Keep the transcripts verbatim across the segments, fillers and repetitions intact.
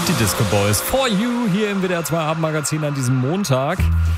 Die Disco Boys. For You hier im W D R zwei Abendmagazin an diesem Montag.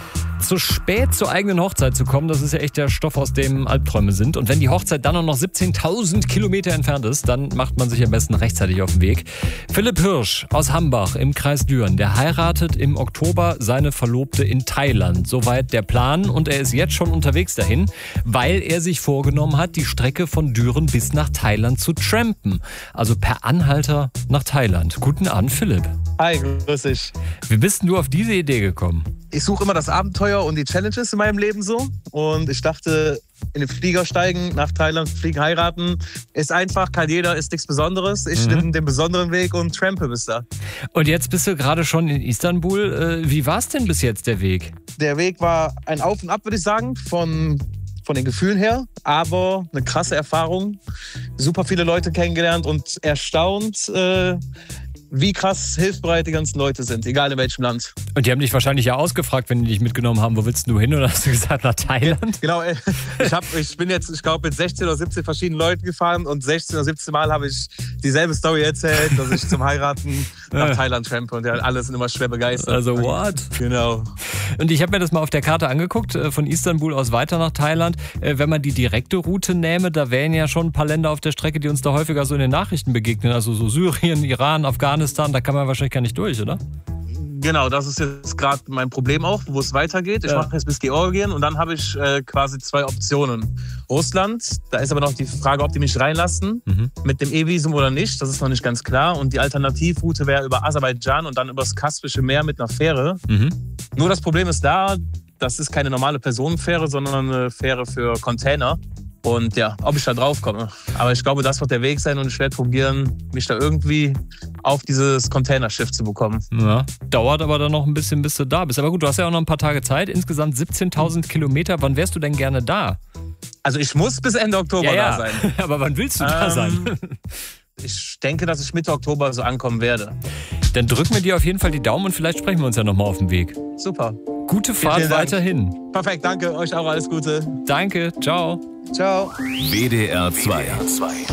Zu spät zur eigenen Hochzeit zu kommen, das ist ja echt der Stoff, aus dem Albträume sind. Und wenn die Hochzeit dann noch siebzehntausend Kilometer entfernt ist, dann macht man sich am besten rechtzeitig auf den Weg. Philipp Hirsch aus Hambach im Kreis Düren, der heiratet im Oktober seine Verlobte in Thailand. Soweit der Plan und er ist jetzt schon unterwegs dahin, weil er sich vorgenommen hat, die Strecke von Düren bis nach Thailand zu trampen. Also per Anhalter nach Thailand. Guten Abend, Philipp. Hi, grüß dich. Wie bist denn du auf diese Idee gekommen? Ich suche immer das Abenteuer und die Challenges in meinem Leben so. Und ich dachte, in den Flieger steigen, nach Thailand fliegen, heiraten, ist einfach, kann jeder, ist nichts Besonderes. Ich mhm. nehme den besonderen Weg und trampe bis da. Und jetzt bist du gerade schon in Istanbul. Wie war es denn bis jetzt, der Weg? Der Weg war ein Auf und Ab, würde ich sagen, von... von den Gefühlen her, aber eine krasse Erfahrung. Super viele Leute kennengelernt und erstaunt, äh, wie krass hilfsbereit die ganzen Leute sind, egal in welchem Land. Und die haben dich wahrscheinlich ja ausgefragt, wenn die dich mitgenommen haben, wo willst du hin? Oder hast du gesagt, nach Thailand? Genau, ich, hab, ich bin jetzt, ich glaube, mit sechzehn oder siebzehn verschiedenen Leuten gefahren und sechzehn oder siebzehn Mal habe ich dieselbe Story erzählt, dass ich zum Heiraten nach Thailand trampe und ja, alle sind immer schwer begeistert. Also what? Genau. Und ich habe mir das mal auf der Karte angeguckt, von Istanbul aus weiter nach Thailand. Wenn man die direkte Route nähme, da wären ja schon ein paar Länder auf der Strecke, die uns da häufiger so in den Nachrichten begegnen. Also so Syrien, Iran, Afghanistan, da kann man wahrscheinlich gar nicht durch, oder? Genau, das ist jetzt gerade mein Problem auch, wo es weitergeht. Ich ja. mache jetzt bis Georgien und dann habe ich äh, quasi zwei Optionen. Russland, da ist aber noch die Frage, ob die mich reinlassen, mhm. mit dem E-Visum oder nicht. Das ist noch nicht ganz klar. Und die Alternativroute wäre über Aserbaidschan und dann über das Kaspische Meer mit einer Fähre. Mhm. Nur das Problem ist da, das ist keine normale Personenfähre, sondern eine Fähre für Container. Und ja, ob ich da drauf komme. Aber ich glaube, das wird der Weg sein und ich werde probieren, mich da irgendwie auf dieses Containerschiff zu bekommen. Ja, dauert aber dann noch ein bisschen, bis du da bist. Aber gut, du hast ja auch noch ein paar Tage Zeit. Insgesamt siebzehntausend Kilometer. Wann wärst du denn gerne da? Also ich muss bis Ende Oktober ja, ja. da sein. Aber wann willst du ähm, da sein? Ich denke, dass ich Mitte Oktober so ankommen werde. Dann drücken wir dir auf jeden Fall die Daumen und vielleicht sprechen wir uns ja nochmal auf dem Weg. Super. Gute Fahrt vielen, vielen weiterhin. Perfekt, danke. Euch auch alles Gute. Danke, ciao. Ciao. W D R zwei.